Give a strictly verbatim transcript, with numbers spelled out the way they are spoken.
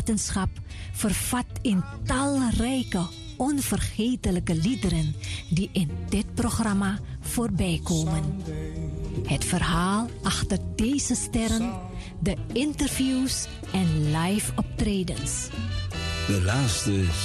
nalatenschap vervat in talrijke, onvergetelijke liederen die in dit programma voorbij komen. Het verhaal achter deze sterren, de interviews en live optredens. De laatste